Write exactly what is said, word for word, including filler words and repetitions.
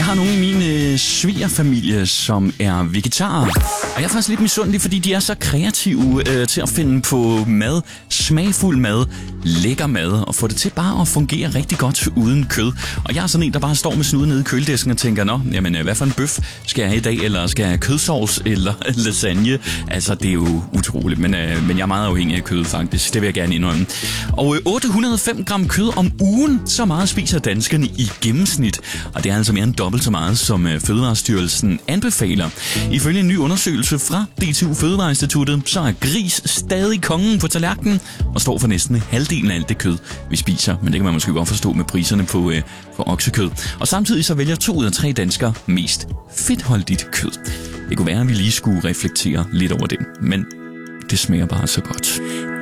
har nogle i min øh, svigerfamilie, som er vegetarer. Og jeg er faktisk lidt misundelig, fordi de er så kreative øh, til at finde på mad, smagfuld mad, lækker mad, og få det til bare at fungere rigtig godt uden kød. Og jeg er sådan en, der bare står med snuden nede i køledisken og tænker, nå, jamen, hvad for en bøf skal jeg have i dag, eller skal jeg have kødsovs eller lasagne? Altså, det er jo utroligt, men, øh, men jeg er meget afhængig af kød, faktisk. Det vil jeg gerne indrømme. Og øh, otte hundrede og fem gram kød om ugen, så meget spiser danskerne i gennemsnit. Og det er altså mere end dobbelt så meget, som øh, Fødevarestyrelsen anbefaler. Ifølge en ny undersøgelse fra D T U Fødevareinstituttet, så er gris stadig kongen på tallerkenen og står for næsten halvdelen af alt det kød, vi spiser. Men det kan man måske godt forstå med priserne på, øh, på oksekød. Og samtidig så vælger to ud af tre danskere mest fedtholdigt kød. Det kunne være, at vi lige skulle reflektere lidt over det, men det smager bare så godt.